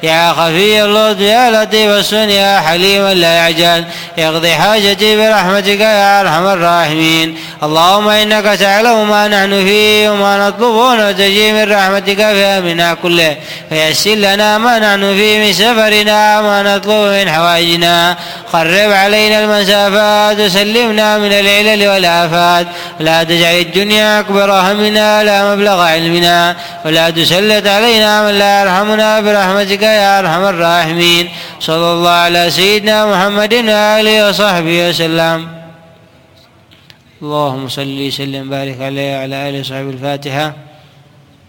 يا خفي اللطف يا لطيف السن يا حليما لا يعجل اقضي حاجتي برحمتك يا ارحم الراحمين. اللهم انك تعلم ما نحن فيه وما نطلب ونرتجي من رحمتك في امرنا كله، فيسر لنا ما نحن فيه من سفرنا وما نطلب من حوائجنا. قرب علينا المسافات وسلمنا من العلل والآفات، لا تجعل الدنيا أكبر همنا لا مبلغ علمنا، ولا تسلط علينا من لا يرحمنا برحمتك يا أرحم الراحمين. صلى الله على سيدنا محمد وآله وصحبه وسلم. اللهم صل وسلم وبارك عليه وعلى آله وصحبه. الفاتحة.